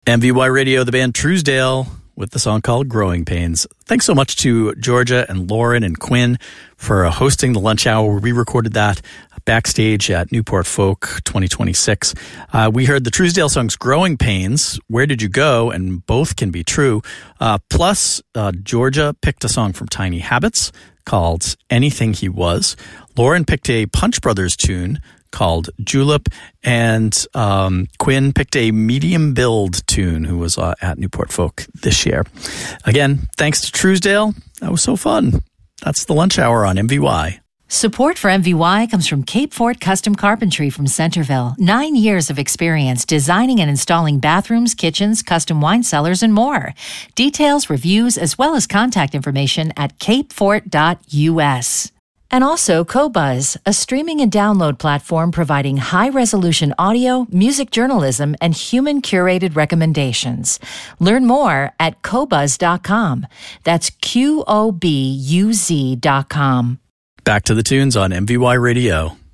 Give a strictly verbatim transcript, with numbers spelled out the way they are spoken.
M V Y Radio, the band Truesdale, with the song called Growing Pains. Thanks so much to Georgia and Lauren and Quinn for hosting the lunch hour. We recorded that backstage at Newport Folk twenty twenty-six. Uh, we heard the Truesdale songs Growing Pains, Where Did You Go? And both can be true. Uh, plus, uh, Georgia picked a song from Tiny Habits called Anything He Was. Lauren picked a Punch Brothers tune called Julep, and um, Quinn picked a medium build tune who was uh, at Newport Folk this year. Again, thanks to Truesdale. That was so fun. That's the lunch hour on M V Y. Support for M V Y comes from Cape Fort Custom Carpentry from Centerville. Nine years of experience designing and installing bathrooms, kitchens, custom wine cellars, and more. Details, reviews, as well as contact information at capefort dot U S. And also Qobuz, a streaming and download platform providing high-resolution audio, music journalism, and human-curated recommendations. Learn more at qobuz dot com. That's Q O B U Z dot com. Back to the tunes on M V Y Radio.